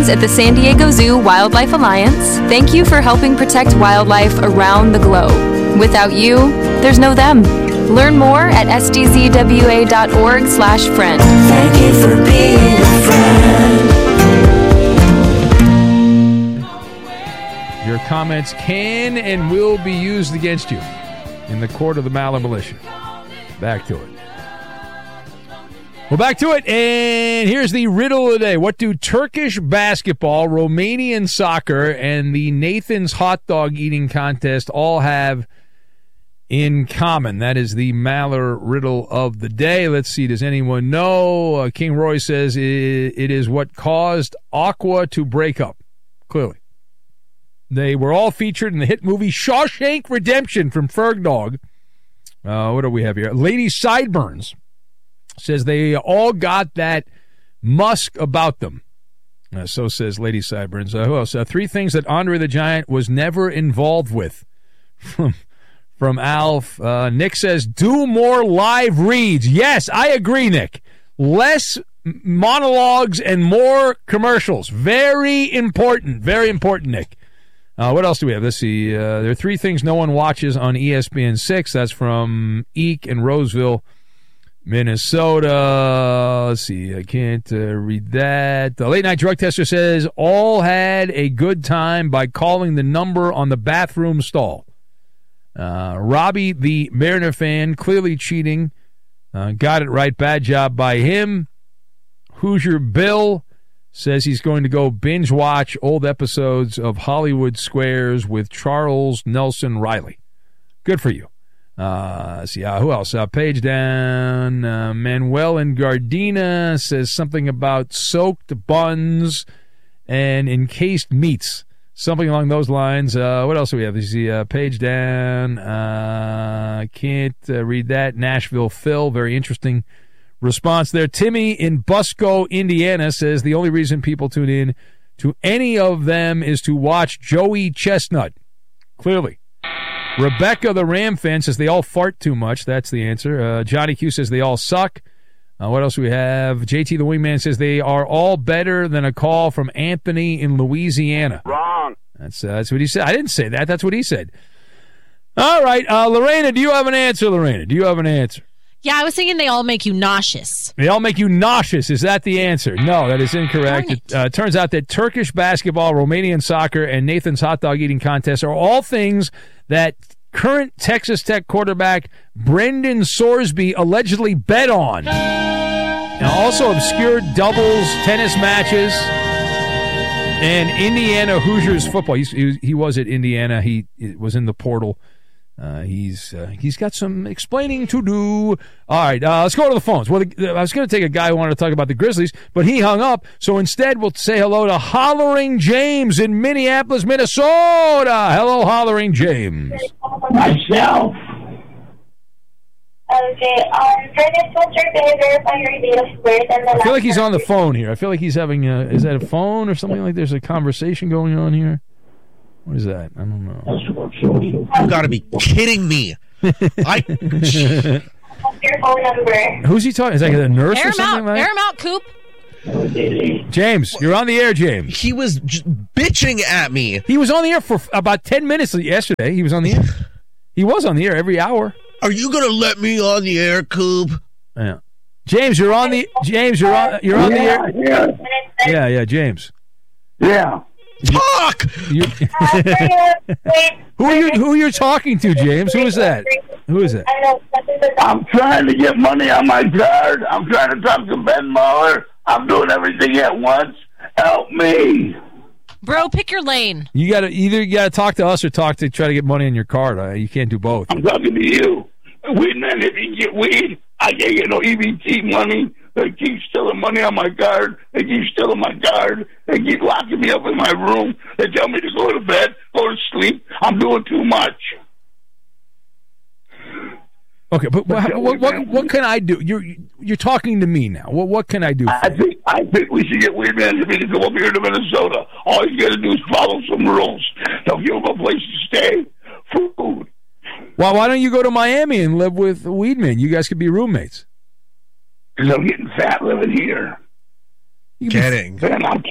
at the San Diego Zoo Wildlife Alliance, thank you for helping protect wildlife around the globe. Without you, there's no them. Learn more at sdzwa.org/friend. Thank you for being a friend. Your comments can and will be used against you in the court of the Maller Militia. Back to it. Well, back to it, and here's the riddle of the day. What do Turkish basketball, Romanian soccer, and the Nathan's hot dog eating contest all have in common? That is the Maller riddle of the day. Let's see, does anyone know? King Roy says it is what caused Aqua to break up. Clearly. They were all featured in the hit movie Shawshank Redemption from Ferg Dog. What do we have here? Lady Sideburns says they all got that musk about them. So says Lady Sideburns. Who else? 3 things that Andre the Giant was never involved with. From Alf. Nick says, do more live reads. Yes, I agree, Nick. Less monologues and more commercials. Very important. Very important, Nick. What else do we have? Let's see. There are 3 things no one watches on ESPN 6. That's from Eek in Roseville, Minnesota. Let's see. I can't read that. The late night drug tester says all had a good time by calling the number on the bathroom stall. Robbie, the Mariner fan, clearly cheating. Got it right. Bad job by him. Hoosier Bill says he's going to go binge watch old episodes of Hollywood Squares with Charles Nelson Riley. Good for you. See, who else? Page down. Manuel in Gardena says something about soaked buns and encased meats. Something along those lines. What else do we have? You see, page down. Can't read that. Nashville Phil, very interesting response there. Timmy in Busco, Indiana says the only reason people tune in to any of them is to watch Joey Chestnut. Clearly. Rebecca, the Ram fan, says they all fart too much. That's the answer. Johnny Q says they all suck. What else do we have? JT, the Wingman, says they are all better than a call from Anthony in Louisiana. Wrong. That's what he said. I didn't say that. That's what he said. All right. Lorena, do you have an answer, Lorena? Do you have an answer? Yeah, I was thinking they all make you nauseous. They all make you nauseous. Is that the answer? No, that is incorrect. It turns out that Turkish basketball, Romanian soccer, and Nathan's hot dog eating contest are all things that current Texas Tech quarterback Brendan Sorsby allegedly bet on. Now, also obscure doubles, tennis matches, and Indiana Hoosiers football. He was at Indiana. He was in the portal. He's got some explaining to do. All right, let's go to the phones. Well, I was going to take a guy who wanted to talk about the Grizzlies, but he hung up. So instead, we'll say hello to Hollering James in Minneapolis, Minnesota. Hello, Hollering James. Myself. Okay, Curtis, what's your favorite by your date of birth? And I feel like he's on the phone here. I feel like he's having is that a phone or something like there's a conversation going on here? What is that? I don't know. You got to be kidding me. What's your phone number? Who's he talking? Is that a nurse or something like that? Air him out, Coop. James, you're on the air, James. He was bitching at me. He was on the air for about 10 minutes yesterday. He was on the air. He was on the air every hour. Are you going to let me on the air, Coop? Yeah. James, you're on the air. Yeah, James. Yeah. Talk! Who are you talking to, James? Who is that? Who is that? I'm trying to get money on my card. I'm trying to talk to Ben Mueller. I'm doing everything at once. Help me. Bro, pick your lane. You got to talk to us or try to get money on your card. You can't do both. I'm talking to you. Weed man, if you get weed, I can't get no EBT money. They keep stealing money on my card. They keep stealing my card. They keep locking me up in my room. They tell me to go to bed, go to sleep. I'm doing too much. Okay, but what can I do? You're talking to me now. What can I do? I think we should get Weed Man to come up here to Minnesota. All you got to do is follow some rules. They'll give him a place to stay, food. Well, why don't you go to Miami and live with Weedman? You guys could be roommates. Because I'm getting fat living here. Kidding. Man, I'm kidding.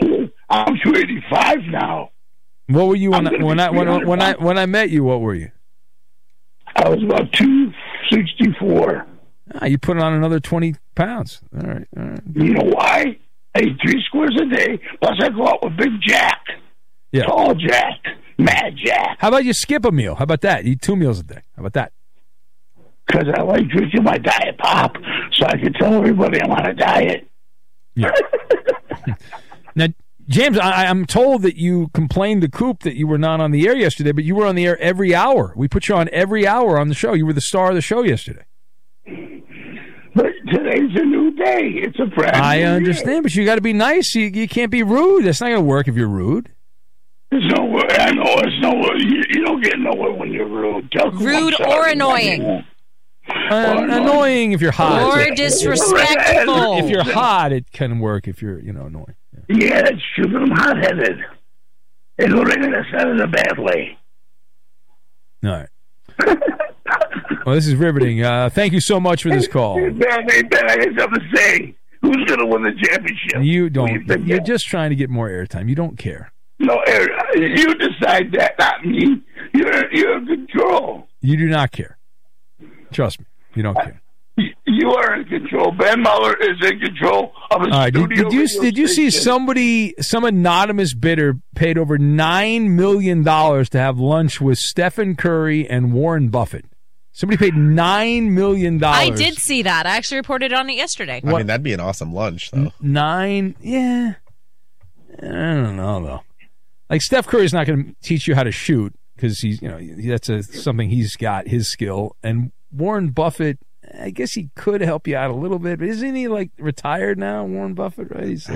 I'm 285 now. What were you I'm gonna be 300 when I met you? What were you? I was about 264. You put on another 20 pounds. All right. You know why? I eat 3 squares a day, plus I go out with Big Jack. Yeah. Tall Jack. Mad Jack. How about you skip a meal? How about that? You eat 2 meals a day. How about that? Because I like drinking my diet pop so I can tell everybody I'm on a diet. Yeah. Now, James, I'm told that you complained to Coop that you were not on the air yesterday, but you were on the air every hour. We put you on every hour on the show. You were the star of the show yesterday. But today's a new day. It's a brand new I understand, but you got to be nice. You can't be rude. That's not going to work if you're rude. There's no way. I know it's no way. You don't get nowhere when you're rude. Rude or annoying. Annoying if you're hot. Or disrespectful. If you're hot, it can work if you're, annoying. Yeah, that's true, but I'm hot-headed. And Lorena said it in a bad way. All right. Well, this is riveting. Thank you so much for this call. Ben, I got something to say. Who's going to win the championship? You don't. You're just trying to get more airtime. You don't care. No, you decide that, not me. You're in control. You do not care. Trust me. You don't care. You are in control. Ben Muller is in control of his studio. Did you see some anonymous bidder paid over $9 million to have lunch with Stephen Curry and Warren Buffett? Somebody paid $9 million. I did see that. I actually reported on it yesterday. I mean, that'd be an awesome lunch, though. Yeah. I don't know, though. Like, Steph Curry's not going to teach you how to shoot because he's, that's something he's got, his skill. And Warren Buffett, I guess he could help you out a little bit, but isn't he like retired now, Warren Buffett? Right? He's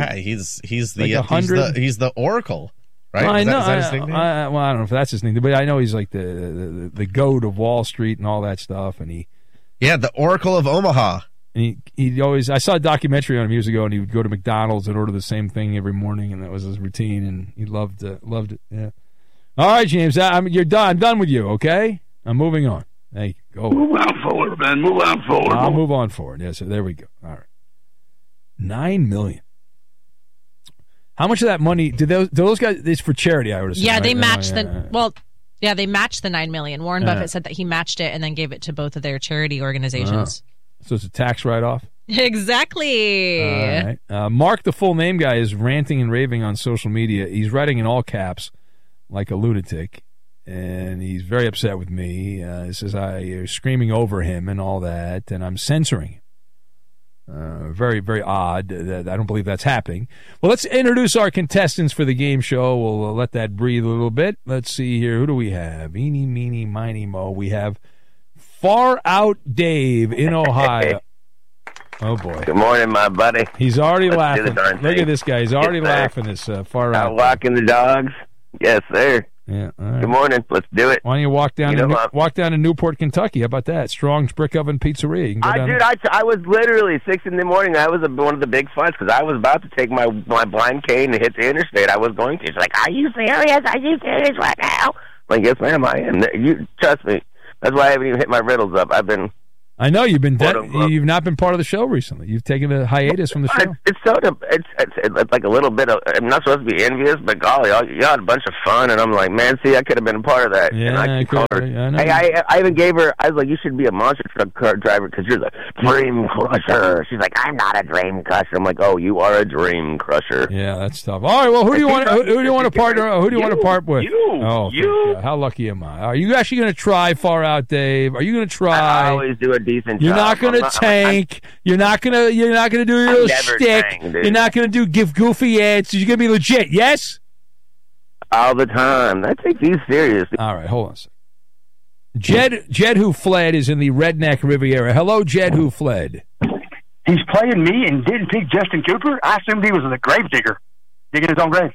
the Oracle, right? Well, I know. Is that his nickname? I don't know if that's his nickname, but I know he's like the goat of Wall Street and all that stuff. And the Oracle of Omaha. And he always. I saw a documentary on him years ago, and he would go to McDonald's and order the same thing every morning, and that was his routine. And he loved it. Yeah. All right, James, you're done. I'm done with you. Okay, I'm moving on. Hey, go. Move on forward, man. Move on forward. I'll move on forward. Yes, so there we go. All right. $9 million. How much of that money did those guys? It's for charity, I would assume. Yeah, right? they matched they matched the $9 million. Warren Buffett said that he matched it and then gave it to both of their charity organizations. So it's a tax write-off. Exactly. All right. Mark, the full name guy, is ranting and raving on social media. He's writing in all caps, like a lunatic. And he's very upset with me. He says I screaming over him and all that, and I'm censoring him. Very, very odd. That I don't believe that's happening. Well, let's introduce our contestants for the game show. We'll let that breathe a little bit. Let's see here. Who do we have? Eeny, meeny, miny, mo. We have Far Out Dave in Ohio. Oh, boy. Good morning, my buddy. He's already laughing. Look at this guy. He's already laughing, this Far Out. Walking the dogs. Yes, sir. Yeah. All right. Good morning. Let's do it. Why don't you walk down to Newport, Kentucky? How about that? Strong's Brick Oven Pizzeria. You can go down I was literally 6 in the morning. I was one of the big funds because I was about to take my blind cane and hit the interstate. I was going to. She's like, "Are you serious? Are you serious right now?" I'm like, "Yes, ma'am, I am." You trust me. That's why I haven't even hit my riddles up. I know you've been you've not been part of the show recently. You've taken a hiatus from the show. It's like a little bit of. I'm not supposed to be envious, but golly, you had a bunch of fun, and I'm like, man, see, I could have been a part of that. Yeah, and I could, I even gave her. I was like, you should be a monster truck car driver because you're the dream crusher. She's like, I'm not a dream crusher. I'm like, oh, you are a dream crusher. Yeah, that's tough. All right, well, who do you want to partner? Who do you want to part with? You. How lucky am I? Are you actually going to try Far Out Dave? Are you going to try? I always do a decent job. You're not going to tank. You're not going to do your little shtick. You're not going to give goofy answers. You're going to be legit. Yes. All the time. I take these seriously. All right, hold on a second. Jed who fled is in the Redneck Riviera. Hello, Jed who fled. He's playing me and didn't pick Justin Cooper. I assumed he was a grave digger, digging his own grave.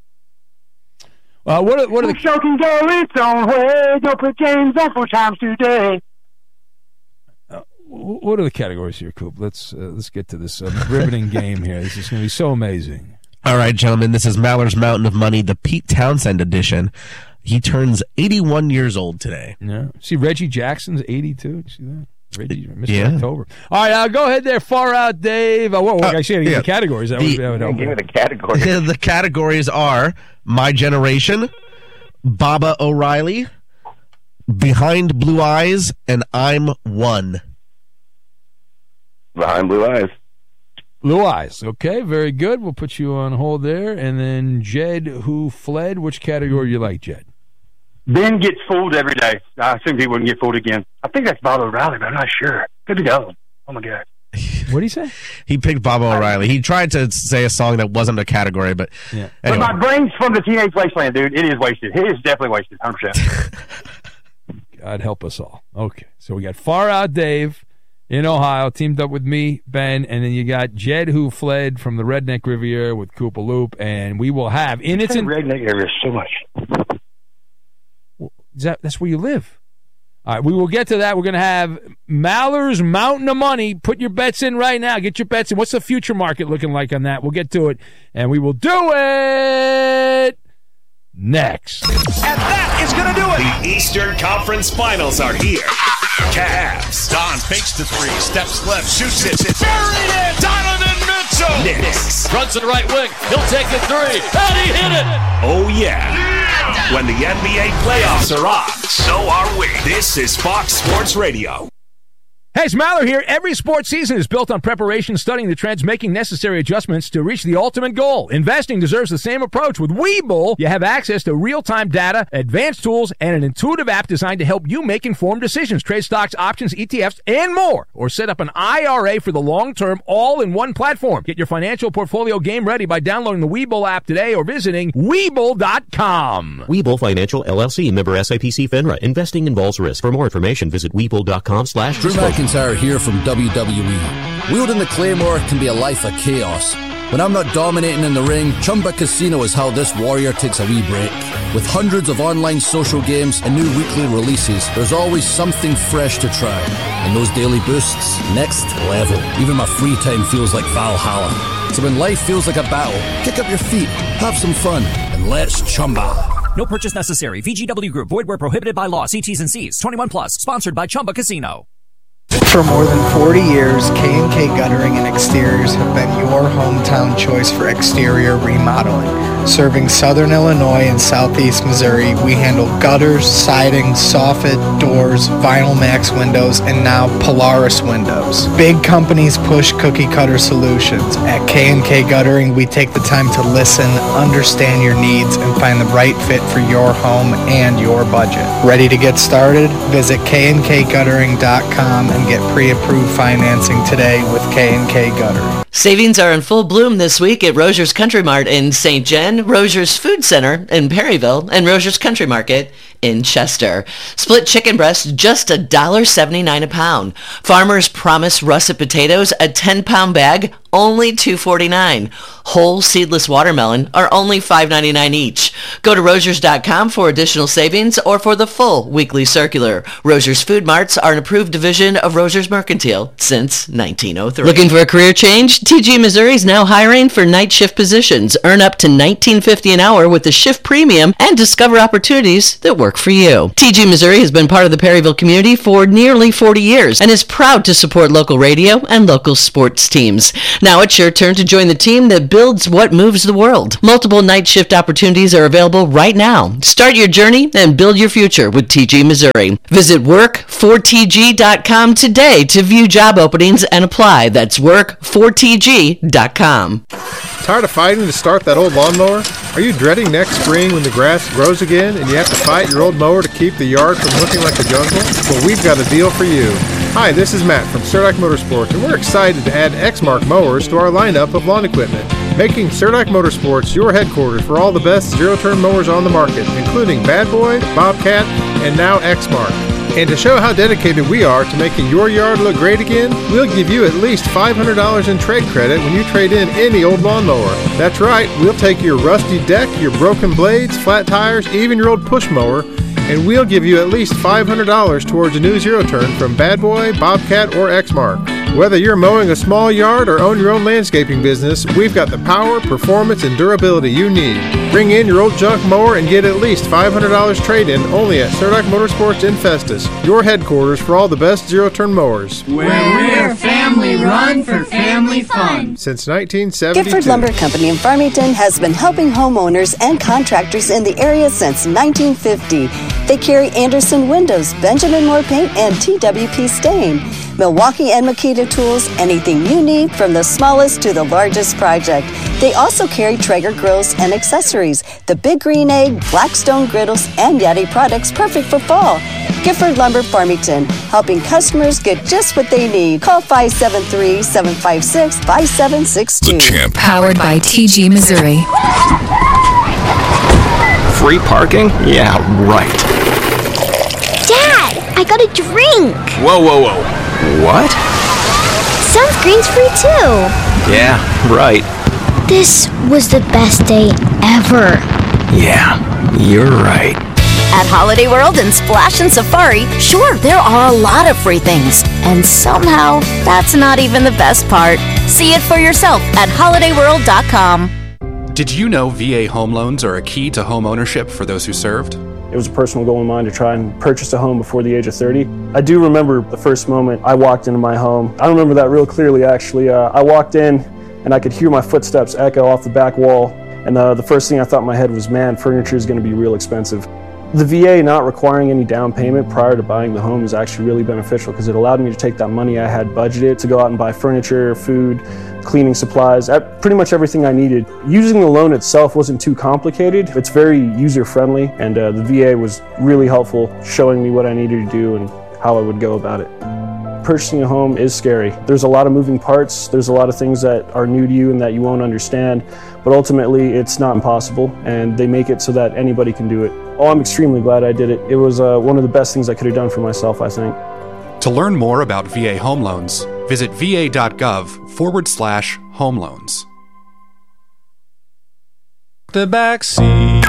What are the show can go its own way? Don't put James on 4 times today. What are the categories here, Coop? Let's get to this riveting game here. This is going to be so amazing. All right, gentlemen, this is Maller's Mountain of Money, the Pete Townsend edition. He turns 81 years old today. Yeah. See, Reggie Jackson's 82. You see that? Mr. October. All right, go ahead there. Far out, Dave. I see the categories. That would help. Give me the categories. The categories are My Generation, Baba O'Reilly, Behind Blue Eyes, and I'm One. Behind Blue Eyes. Blue Eyes. Okay, very good. We'll put you on hold there. And then Jed, Who Fled. Which category you like, Jed? Ben gets fooled every day. I assumed he wouldn't get fooled again. I think that's Bob O'Reilly, but I'm not sure. Could be the other one. Oh, my God. What did he say? He picked Baba O'Reilly. He tried to say a song that wasn't a category, but anyway. But my brain's from the Teenage Wasteland, dude. It is wasted. It is definitely wasted, 100%. God help us all. Okay, so we got Far Out Dave in Ohio, teamed up with me, Ben, and then you got Jed, Who Fled from the Redneck Riviera with Koopa Loop, and we will have in its Redneck area so much. That's where you live. All right, we will get to that. We're going to have Maller's Mountain of Money. Put your bets in right now. Get your bets in. What's the future market looking like on that? We'll get to it, and we will do it next. And that is going to do it. The Eastern Conference Finals are here. Cavs. Don fakes the three, steps left, shoots it. Buried it. Donovan Mitchell. Knicks. Runs to the right wing. He'll take the three. And he hit it. Oh, yeah. When the NBA playoffs are on, so are we. This is Fox Sports Radio. Hey, it's Maller here. Every sports season is built on preparation, studying the trends, making necessary adjustments to reach the ultimate goal. Investing deserves the same approach. With Webull, you have access to real-time data, advanced tools, and an intuitive app designed to help you make informed decisions. Trade stocks, options, ETFs, and more. Or set up an IRA for the long term, all in one platform. Get your financial portfolio game ready by downloading the Webull app today or visiting Webull.com. Webull Financial, LLC, member SIPC FINRA. Investing involves risk. For more information, visit Webull.com/disclosure. McIntyre here from WWE. Wielding the Claymore can be a life of chaos. When I'm not dominating in the ring, Chumba Casino is how this warrior takes a wee break. With hundreds of online social games and new weekly releases, there's always something fresh to try. And those daily boosts, next level. Even my free time feels like Valhalla. So when life feels like a battle, kick up your feet, have some fun, and let's Chumba. No purchase necessary. VGW Group. Void where prohibited by law. See T's and C's. 21 plus. Sponsored by Chumba Casino. For more than 40 years, K&K Guttering and Exteriors have been your hometown choice for exterior remodeling. Serving Southern Illinois and Southeast Missouri, we handle gutters, siding, soffit, doors, Vinyl Max windows, and now Polaris windows. Big companies push cookie cutter solutions. At K&K Guttering, we take the time to listen, understand your needs, and find the right fit for your home and your budget. Ready to get started? Visit KNKGuttering.com and get pre-approved financing today with K&K Guttering. Savings are in full bloom this week at Rozier's Country Mart in St. John, Rozier's Food Center in Perryville, and Rozier's Country Market in Chester. Split chicken breast, just $1.79 a pound. Farmer's Promise russet potatoes, a 10-pound bag, only $2.49. Whole seedless watermelon are only $5.99 each. Go to Roziers.com for additional savings or for the full weekly circular. Rozier's Food Marts are an approved division of Rozier's Mercantile since 1903. Looking for a career change? TG Missouri is now hiring for night shift positions. Earn up to $19.50 an hour with the shift premium and discover opportunities that work for you. TG Missouri has been part of the Perryville community for nearly 40 years and is proud to support local radio and local sports teams. Now it's your turn to join the team that builds what moves the world. Multiple night shift opportunities are available right now. Start your journey and build your future with TG Missouri. Visit work4tg.com today to view job openings and apply. That's work4tg.com. Tired of fighting to start that old lawnmower? Are you dreading next spring when the grass grows again and you have to fight your old mower to keep the yard from looking like a jungle? Well, we've got a deal for you. Hi, this is Matt from Surdyke Motorsports, and we're excited to add Exmark mowers to our lineup of lawn equipment, making Surdyke Motorsports your headquarters for all the best zero-turn mowers on the market, including Bad Boy, Bobcat, and now Exmark. And to show how dedicated we are to making your yard look great again, we'll give you at least $500 in trade credit when you trade in any old lawnmower. That's right, we'll take your rusty deck, your broken blades, flat tires, even your old push mower, and we'll give you at least $500 towards a new zero-turn from Bad Boy, Bobcat, or Exmark. Whether you're mowing a small yard or own your own landscaping business, we've got the power, performance, and durability you need. Bring in your old junk mower and get at least $500 trade-in only at Surdock Motorsports in Festus, your headquarters for all the best zero-turn mowers. Where we're family run for family fun. Since 1972. Gifford Lumber Company in Farmington has been helping homeowners and contractors in the area since 1950. They carry Anderson Windows, Benjamin Moore Paint, and TWP Stain. Milwaukee and Makita tools, anything you need from the smallest to the largest project. They also carry Traeger grills and accessories, the Big Green Egg, Blackstone griddles, and Yeti products perfect for fall. Gifford Lumber Farmington, helping customers get just what they need. Call 573-756-5762. The Champ. Powered by TG Missouri. Free parking? Yeah, right. Dad, I got a drink. Whoa. What? Sunscreen's free too. Yeah, right. This was the best day ever. Yeah, you're right. At Holiday World and Splash and Safari, sure, there are a lot of free things. And somehow, that's not even the best part. See it for yourself at holidayworld.com. Did you know VA home loans are a key to home ownership for those who served? It was a personal goal of mine to try and purchase a home before the age of 30. I do remember the first moment I walked into my home. I remember that real clearly, actually. I walked in and I could hear my footsteps echo off the back wall. And the first thing I thought in my head was, man, furniture is going to be real expensive. The VA not requiring any down payment prior to buying the home is actually really beneficial because it allowed me to take that money I had budgeted to go out and buy furniture, food, cleaning supplies, pretty much everything I needed. Using the loan itself wasn't too complicated. It's very user-friendly, and the VA was really helpful showing me what I needed to do and how I would go about it. Purchasing a home is scary. There's a lot of moving parts. There's a lot of things that are new to you and that you won't understand, but ultimately it's not impossible, and they make it so that anybody can do it. Oh, I'm extremely glad I did it. It was one of the best things I could have done for myself, I think. To learn more about VA home loans, visit va.gov/home loans. The back seat.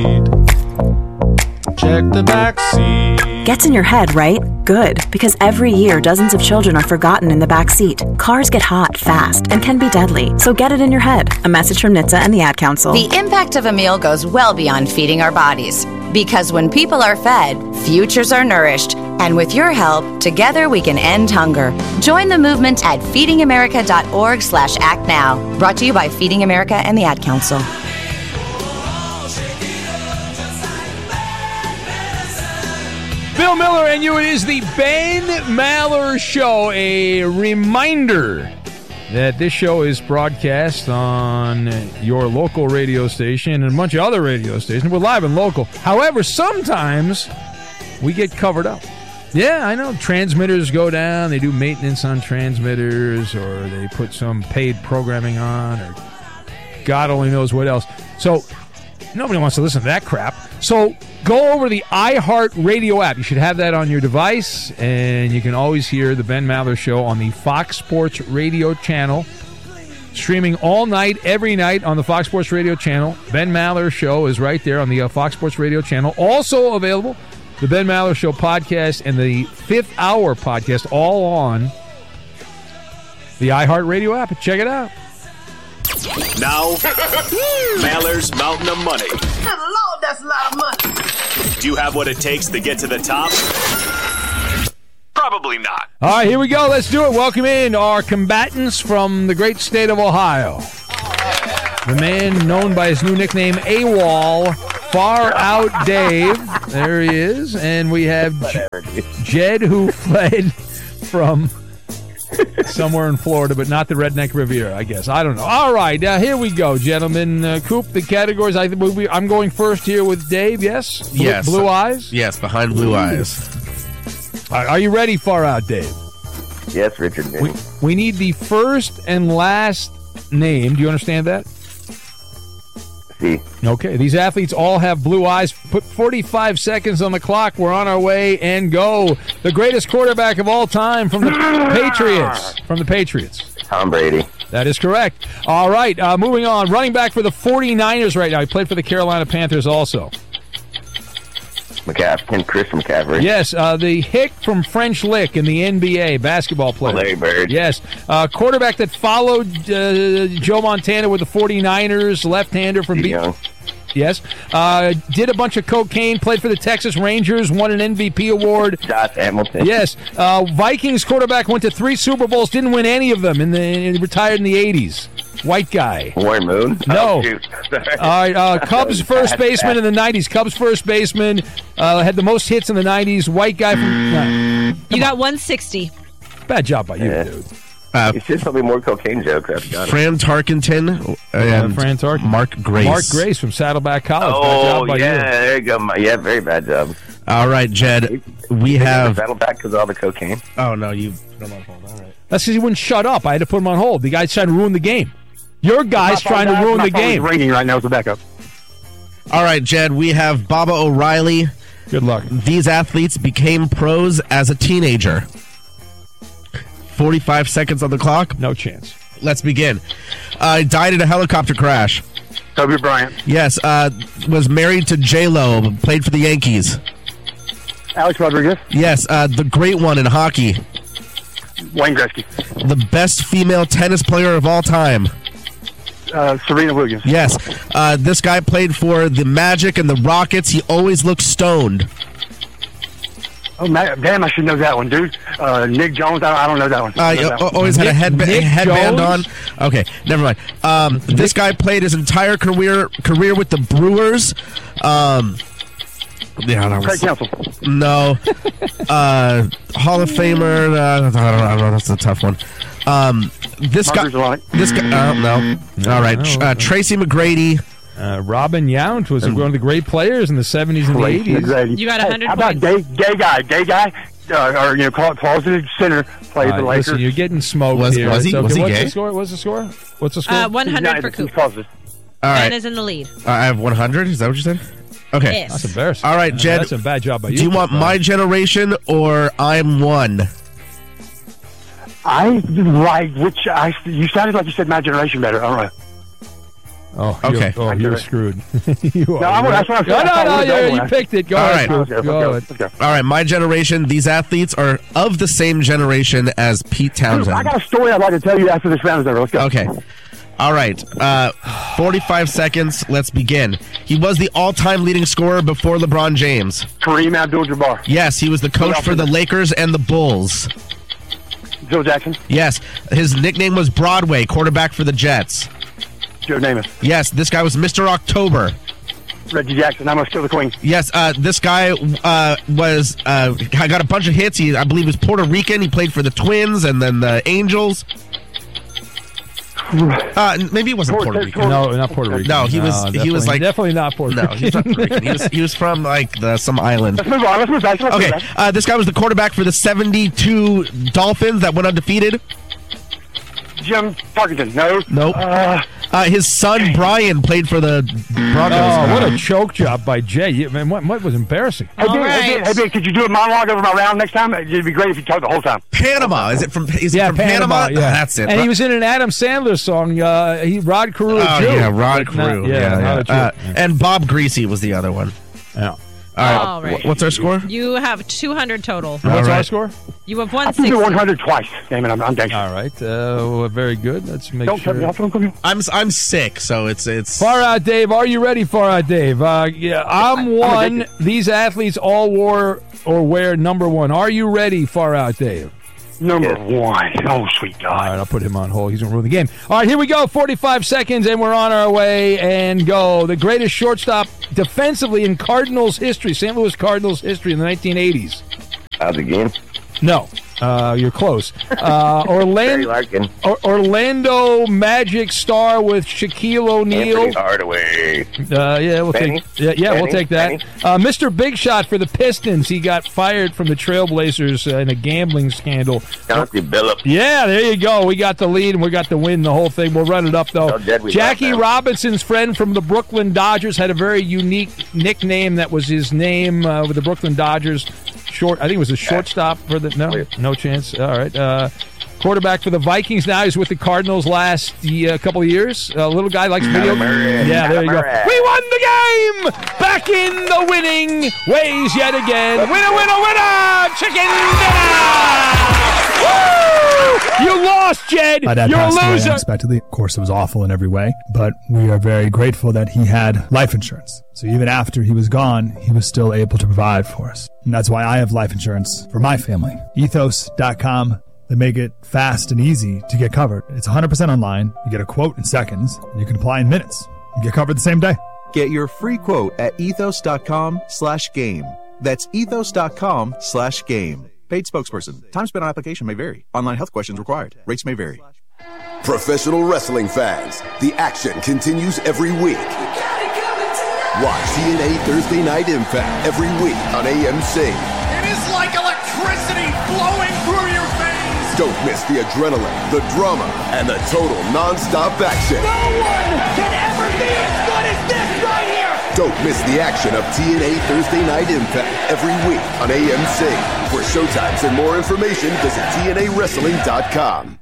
Check the back seat. Gets in your head, right? Good, because every year dozens of children are forgotten in the back seat. Cars get hot fast and can be deadly, so get it in your head. A message from NHTSA and the Ad Council. The impact of a meal goes well beyond feeding our bodies. Because when people are fed, futures are nourished. And with your help, together we can end hunger. Join the movement at feedingamerica.org/actnow. Brought to you by Feeding America and the Ad Council. Bill Miller and you. It is the Ben Maller Show. A reminder that this show is broadcast on your local radio station and a bunch of other radio stations. We're live and local. However, sometimes we get covered up. Yeah, I know. Transmitters go down. They do maintenance on transmitters, or they put some paid programming on, or God only knows what else. So nobody wants to listen to that crap. So go over the iHeart Radio app. You should have that on your device, and you can always hear the Ben Maller Show on the Fox Sports Radio channel. Streaming all night, every night on the Fox Sports Radio channel. Ben Maller Show is right there on the Fox Sports Radio channel. Also available, the Ben Maller Show podcast and the Fifth Hour podcast, all on the iHeart Radio app. Check it out. Now, Maller's Mountain of Money. Good Lord, that's a lot of money. Do you have what it takes to get to the top? Probably not. All right, here we go. Let's do it. Welcome in our combatants from the great state of Ohio. The man known by his new nickname, AWOL, Far Out Dave. There he is. And we have Jed, who fled from somewhere in Florida, but not the Redneck Riviera, I guess. I don't know. All right, here we go, gentlemen. Coop, the categories. I'm going first here with Dave, yes? Yes. Blue eyes? Yes, behind blue eyes. Are you ready, Far Out Dave? Yes, Richard. We need the first and last name. Do you understand that? See. Okay, these athletes all have blue eyes. Put 45 seconds on the clock. We're on our way, and go. The greatest quarterback of all time from the Patriots. From the Patriots. Tom Brady. That is correct. All right, moving on. Running back for the 49ers right now. He played for the Carolina Panthers also. Christian McCaffrey. Yes, the hick from French Lick in the NBA, basketball player. Larry Bird. Yes, quarterback that followed Joe Montana with the 49ers, left-hander from Young. Yes. Did a bunch of cocaine, played for the Texas Rangers, won an MVP award. Josh Hamilton. Yes. Vikings quarterback went to 3 Super Bowls, didn't win any of them, and retired in the 80s. White guy. Warren Moon? No. Oh, shoot. All right. Cubs first baseman in the 90s. Cubs first baseman. Had the most hits in the 90s. White guy from... You got 160. Bad job by you, dude. You should tell me more cocaine jokes. Fran Tarkenton and Fran Tarkenton. Mark Grace. Mark Grace from Saddleback College. Oh, bad job by yeah, you. there you go. Yeah, very bad job. All right, Jed. We have... Saddleback because of all the cocaine. Oh, no, you put him on hold. All right. That's because he wouldn't shut up. I had to put him on hold. The guy's trying to ruin the game. Your guy's trying to ruin the game. My ringing right now as a backup. All right, Jed. We have Baba O'Reilly. Good luck. These athletes became pros as a teenager. 45 seconds on the clock. No chance. Let's begin. Died in a helicopter crash. Kobe Bryant. Yes. Was married to J-Lo. Played for the Yankees. Alex Rodriguez. Yes. The great one in hockey. Wayne Gretzky. The best female tennis player of all time. Serena Williams. Yes. This guy played for the Magic and the Rockets. He always looks stoned. Oh, damn, I should know that one, dude. Nick Jones, I don't know that one. Always had a headband on. Okay, never mind. This guy played his entire career with the Brewers. Craig Counsell. No. Hall of Famer. I don't know. That's a tough one. This guy. No. All right. Tracy McGrady. Robin Yount was one of the great players in the 70s and the 80s. You got 100 How about gay guy? Or closeted sinner played the Lakers. Listen, you're getting smoked here. Was he gay? What's the score? What's the score? 100 for Coop. All right. Ben is in the lead. I have 100. Is that what you said? Okay. Yes. That's embarrassing. All right, Jed. That's a bad job by you. Do you want My Generation or I'm One? I like you sounded like you said My Generation better. All right. Oh, okay. You're screwed. You are. That's what I'm saying. You picked it. Go ahead. Let's go. All right, My Generation. These athletes are of the same generation as Pete Townsend. I got a story I'd like to tell you after this round is over. Let's go. Okay. All right. 45 seconds. Let's begin. He was the all-time leading scorer before LeBron James. Kareem Abdul-Jabbar. Yes, he was the coach for the Lakers and the Bulls. Joe Jackson. Yes, his nickname was Broadway, quarterback for the Jets. Joe Namath. Yes, this guy was Mr. October. Reggie Jackson. I must kill the queen. Yes, this guy was got a bunch of hits. He, I believe, was Puerto Rican. He played for the Twins and then the Angels. Maybe he wasn't Puerto Rican. No, not Puerto Rican. No, he was like definitely not Puerto Rican. No, he was not Puerto Rican. He was from like some island. Let's move on. Let's move back. Okay, this guy was the quarterback for the 72 Dolphins that went undefeated. Jim Parkinson. No. Nope. His son Brian played for the Broncos. Oh, what a choke job by Jay! Man, what was embarrassing? Hey, Ben, could you do a monologue over my round next time? It'd be great if you talked the whole time. Panama. Is it from Panama? Yeah, that's it. And he was in an Adam Sandler song. Rod Carew. Rod Carew. And Bob Greasy was the other one. Yeah. All right. What's our score? You have 200 total. What's our score? You have I 160. can do 100 twice. Damn it, I'm thanks. All right. Very good. Let's make Don't sure. cut me off. I'm sick, so it's. Far Out Dave, are you ready? Far Out Dave. I'm one. These athletes all wore or wear number one. Are you ready? Far Out Dave. Number one. Oh, sweet God. All right, I'll put him on hold. He's going to ruin the game. All right, here we go. 45 seconds, and we're on our way and go. The greatest shortstop defensively in Cardinals history, St. Louis Cardinals history in the 1980s. How's it going? No. You're close. Orlando Magic star with Shaquille O'Neal. Anthony Hardaway. We'll take that. Mr. Big Shot for the Pistons. He got fired from the Trailblazers in a gambling scandal. Chauncey Billups. Yeah, there you go. We got the lead and we got the win. The whole thing. We'll run it up though. Jackie Robinson's friend from the Brooklyn Dodgers had a very unique nickname. That was his name with the Brooklyn Dodgers. I think it was a shortstop for the no chance. All right. quarterback for the Vikings now. He's with the Cardinals last couple of years. A little guy likes video. Yeah, there you go. We won the game! Back in the winning ways yet again. Winner, winner, winner! Chicken dinner! Woo! You lost, Jed. My dad You're a passed away loser. unexpectedly. Of course, it was awful in every way, but we are very grateful that he had life insurance. So even after he was gone, he was still able to provide for us. And that's why I have life insurance for my family. Ethos.com. They make it fast and easy to get covered. It's 100% online. You get a quote in seconds, and you can apply in minutes. You get covered the same day. Get your free quote at ethos.com/game. That's ethos.com/game. Paid spokesperson. Time spent on application may vary. Online health questions required. Rates may vary. Professional wrestling fans, the action continues every week. Watch TNA Thursday Night Impact every week on AMC. It is like electricity flowing through your veins. Don't miss the adrenaline, the drama, and the total non-stop action. No one can ever be as good as this right here. Don't miss the action of TNA Thursday Night Impact every week on AMC. For showtimes and more information, visit TNAWrestling.com.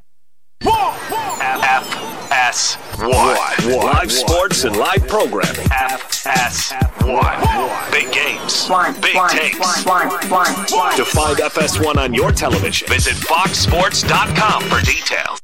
FS1. Live sports and live programming. FS1. Big games. Big takes. To find FS1 on your television, visit foxsports.com for details.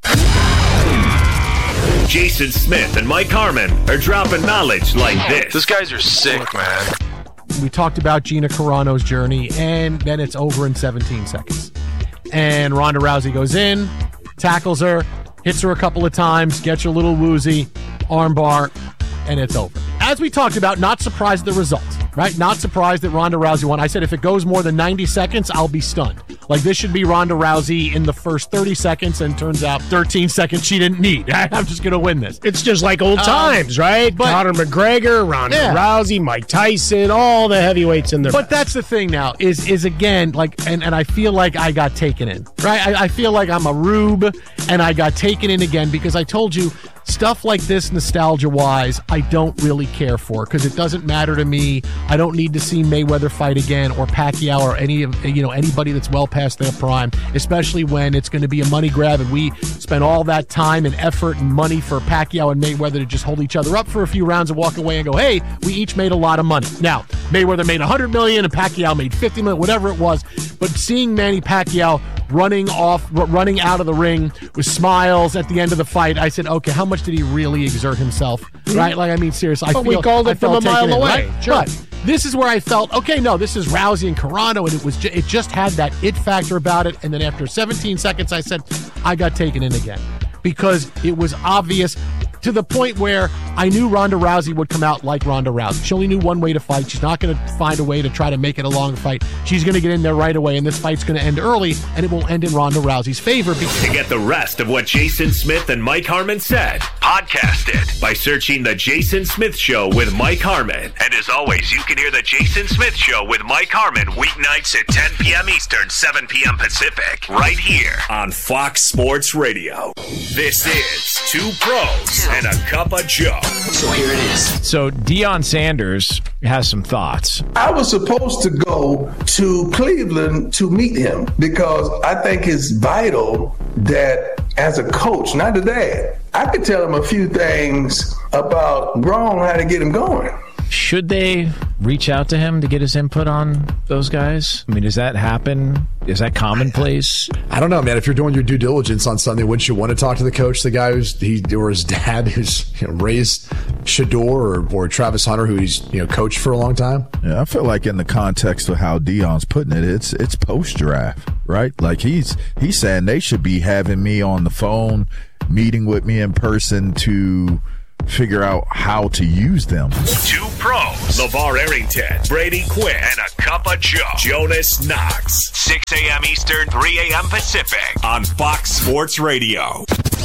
Jason Smith and Mike Harmon are dropping knowledge like this. Those guys are sick, man. We talked about Gina Carano's journey, and then it's over in 17 seconds. And Ronda Rousey goes in, tackles her, hits her a couple of times, gets her a little woozy, armbar, and it's over. As we talked about, not surprised at the result, right? Not surprised that Ronda Rousey won. I said if it goes more than 90 seconds, I'll be stunned. Like, this should be Ronda Rousey in the first 30 seconds, and turns out 13 seconds she didn't need. I'm just going to win this. It's just like old times, right? Conor McGregor, Ronda Rousey, Mike Tyson, all the heavyweights in there. But that's the thing now, is again, like, and I feel like I got taken in, right? I feel like I'm a rube, and I got taken in again because I told you, stuff like this, nostalgia-wise, I don't really care for because it doesn't matter to me. I don't need to see Mayweather fight again or Pacquiao or anybody that's well past their prime, especially when it's going to be a money grab and we spent all that time and effort and money for Pacquiao and Mayweather to just hold each other up for a few rounds and walk away and go, hey, we each made a lot of money. Now, Mayweather made $100 million and Pacquiao made $50 million, whatever it was, but seeing Manny Pacquiao running out of the ring with smiles at the end of the fight, I said, okay, how much did he really exert himself? Right? Like, I mean, seriously. But we called it from a mile away. Right? Sure. But this is where I felt, okay, no, this is Rousey and Carano, and it just had that it factor about it. And then after 17 seconds, I said, I got taken in again because it was obvious to the point where I knew Ronda Rousey would come out like Ronda Rousey. She only knew one way to fight. She's not going to find a way to try to make it a long fight. She's going to get in there right away, and this fight's going to end early, and it will end in Ronda Rousey's favor. To get the rest of what Jason Smith and Mike Harmon said, podcast it by searching The Jason Smith Show with Mike Harmon. And as always, you can hear The Jason Smith Show with Mike Harmon weeknights at 10 p.m. Eastern, 7 p.m. Pacific, right here on Fox Sports Radio. This is Two Pros and a Cup of Joe. So here it is. So Deion Sanders has some thoughts. I was supposed to go to Cleveland to meet him because I think it's vital that as a coach, not a dad, I could tell him a few things about Gronk, how to get him going. Should they reach out to him to get his input on those guys? I mean, does that happen? Is that commonplace? I don't know, man. If you're doing your due diligence on something, wouldn't you want to talk to the coach, the guy or his dad who's raised Shador or Travis Hunter, who he's coached for a long time? Yeah, I feel like in the context of how Deion's putting it, it's post draft, right? Like he's saying they should be having me on the phone, meeting with me in person to figure out how to use them. Two Pros, LeVar Arrington, Brady Quinn, and a Cup of Joe, Jonas Knox. 6 a.m. Eastern, 3 a.m. Pacific on Fox Sports Radio.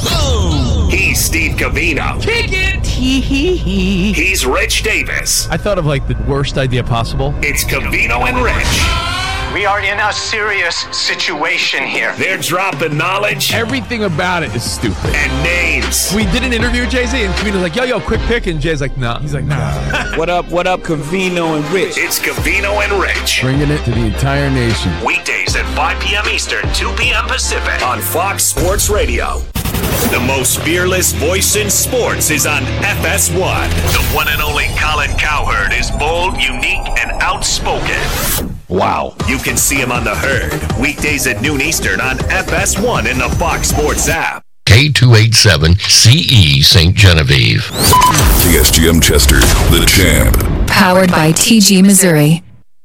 Boom! He's Steve Covino. Kick it! He's Rich Davis. I thought of like the worst idea possible. It's Covino and Rich. We are in a serious situation here. They're dropping knowledge. Everything about it is stupid. And names. We did an interview with Jay-Z, and Cavino's like, yo, quick pick. And Jay's like, nah. He's like, nah. What up, Cavino and Rich? It's Cavino and Rich. Bringing it to the entire nation. Weekdays at 5 p.m. Eastern, 2 p.m. Pacific on Fox Sports Radio. The most fearless voice in sports is on FS1. The one and only Colin Cowherd is bold, unique, and outspoken. Wow. You can see him on The Herd, weekdays at noon Eastern on FS1 in the Fox Sports app. K287CE St. Genevieve. KSGM Chester, the champ. Powered by TG Missouri.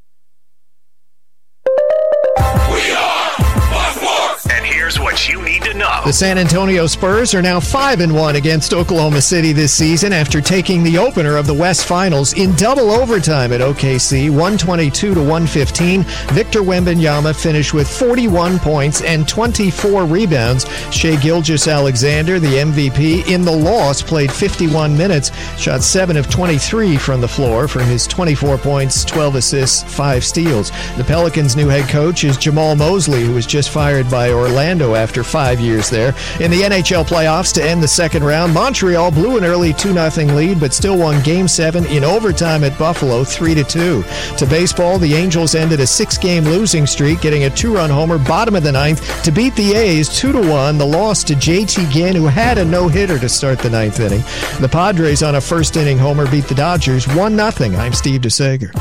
And here's what you need to know. The San Antonio Spurs are now 5-1 against Oklahoma City this season after taking the opener of the West Finals in double overtime at OKC, 122-115. Victor Wembanyama finished with 41 points and 24 rebounds. Shai Gilgeous-Alexander, the MVP, in the loss, played 51 minutes, shot 7 of 23 from the floor for his 24 points, 12 assists, 5 steals. The Pelicans' new head coach is Jamal Mosley, who was just fired by Orlando after 5 years there. In the NHL playoffs to end the second round, Montreal blew an early 2-0 lead, but still won Game 7 in overtime at Buffalo 3-2. To baseball, the Angels ended a 6-game losing streak, getting a 2-run homer bottom of the ninth to beat the A's 2-1. The loss to JT Ginn, who had a no-hitter to start the ninth inning. The Padres on a first-inning homer beat the Dodgers 1-0. I'm Steve DeSager.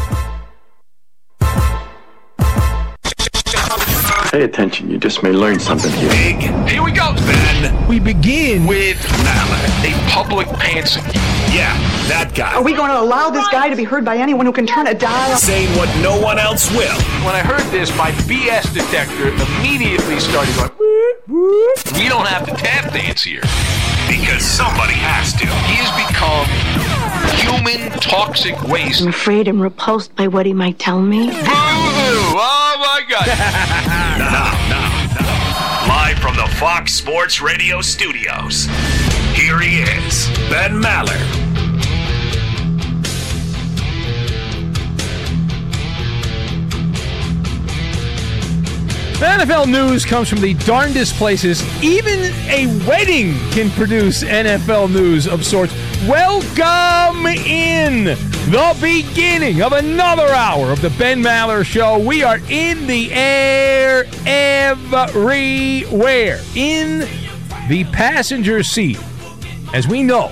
Pay attention, you just may learn something here. Big. Here we go, Ben. We begin with Maller, a public pantser. Yeah, that guy. Are we going to allow this guy to be heard by anyone who can turn a dial? Saying what no one else will. When I heard this, my BS detector immediately started going, we don't have to tap dance here. Because somebody has to. He has become human toxic waste. I'm afraid I'm repulsed by what he might tell me. Boo-hoo! Oh my God. Now. Live from the Fox Sports Radio studios, here he is, Ben Maller. The NFL news comes from the darndest places. Even a wedding can produce NFL news of sorts. Welcome in the beginning of another hour of the Ben Maller Show. We are in the air everywhere. In the passenger seat. As we know,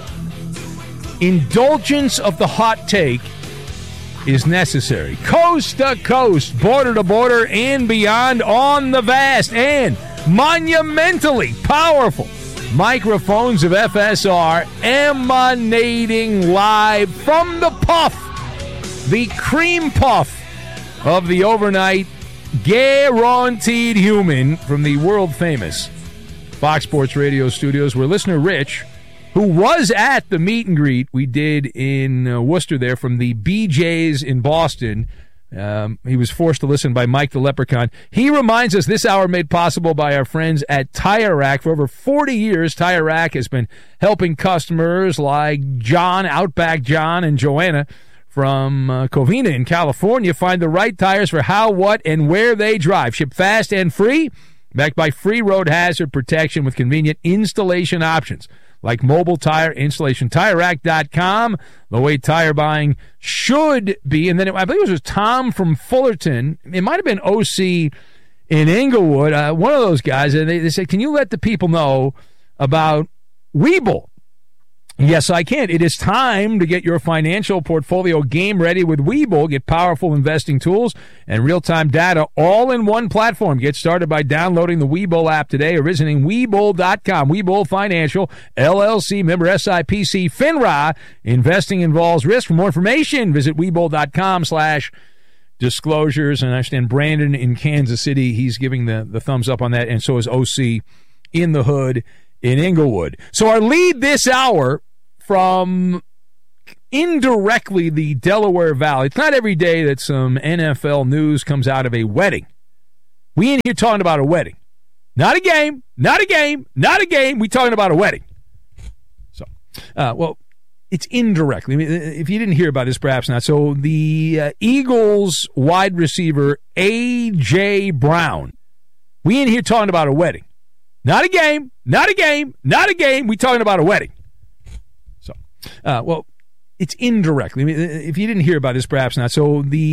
indulgence of the hot take is necessary. Coast to coast, border to border, and beyond on the vast and monumentally powerful microphones of FSR, emanating live from the puff, the cream puff of the overnight guaranteed human from the world famous Fox Sports Radio studios, where listener Rich, who was at the meet and greet we did in Worcester there from the BJ's in Boston. He was forced to listen by Mike the Leprechaun. He reminds us this hour made possible by our friends at Tire Rack. For over 40 years, Tire Rack has been helping customers like John, Outback John, and Joanna from Covina in California find the right tires for how, what, and where they drive. Ship fast and free, backed by free road hazard protection with convenient installation options like mobile tire installation. TireRack.com, the way tire buying should be. And then I believe it was Tom from Fullerton. It might have been OC in Inglewood, one of those guys. And they said, can you let the people know about Webull? Yes, I can. It is time to get your financial portfolio game ready with Webull. Get powerful investing tools and real-time data all in one platform. Get started by downloading the Webull app today or visiting Webull.com. Webull Financial, LLC, member SIPC, FINRA. Investing involves risk. For more information, visit Webull.com/disclosures. And I understand Brandon in Kansas City, he's giving the thumbs up on that, and so is OC in the hood in Inglewood. So our lead this hour from indirectly the Delaware Valley. It's not every day that some NFL news comes out of a wedding. We ain't here talking about a wedding. Not a game, not a game, not a game. We talking about a wedding. So, well, it's indirectly. I mean, if you didn't hear about this, perhaps not. So the Eagles wide receiver, A.J. Brown. We ain't here talking about a wedding. Not a game. Not a game. Not a game. We talking about a wedding. So, well, it's indirectly. I mean, if you didn't hear about this, perhaps not. So the